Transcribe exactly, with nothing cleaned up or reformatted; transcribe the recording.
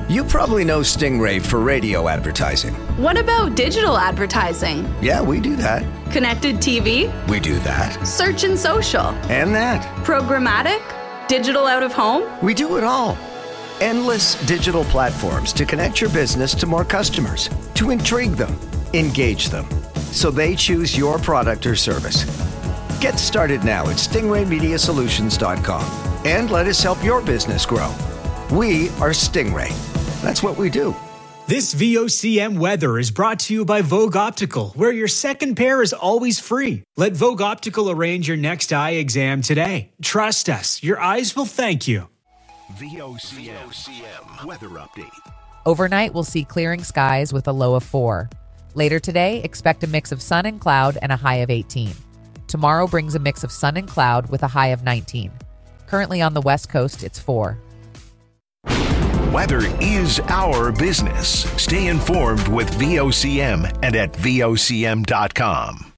You probably know Stingray for radio advertising. What about digital advertising? Yeah, we do that. Connected T V? We do that. Search and social? And that. Programmatic? Digital out of home? We do it all. Endless digital platforms to connect your business to more customers, to intrigue them, engage them, so they choose your product or service. Get started now at stingray media solutions dot com and let us help your business grow. We are Stingray. That's what we do. This V O C M weather is brought to you by Vogue Optical, where your second pair is always free. Let Vogue Optical arrange your next eye exam today. Trust us, your eyes will thank you. V O C M weather update. Overnight, we'll see clearing skies with a low of four. Later today, expect a mix of sun and cloud and a high of eighteen. Tomorrow brings a mix of sun and cloud with a high of nineteen. Currently on the West Coast, it's four. Weather is our business. Stay informed with V O C M and at V O C M dot com.